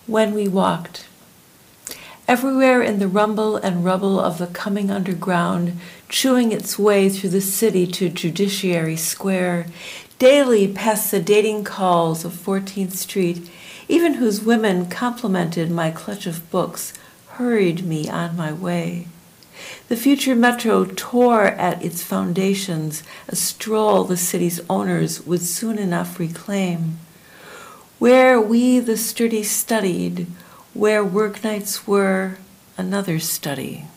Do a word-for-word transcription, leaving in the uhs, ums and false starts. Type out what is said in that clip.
When we walked. Everywhere in the rumble and rubble of the coming underground, chewing its way through the city to Judiciary Square, daily past the dating calls of fourteenth Street, even whose women complimented my clutch of books, hurried me on my way. The future metro tore at its foundations, a stroll the city's owners would soon enough reclaim. Where we the sturdy studied, where work nights were, another study.